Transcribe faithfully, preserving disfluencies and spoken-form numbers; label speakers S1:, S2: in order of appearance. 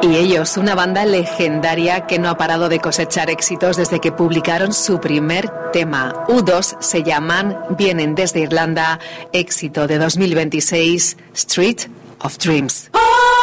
S1: Y ellos, una banda legendaria que no ha parado de cosechar éxitos desde que publicaron su primer tema. U dos se llaman, vienen desde Irlanda, éxito de dos mil veintiséis, Street of Dreams.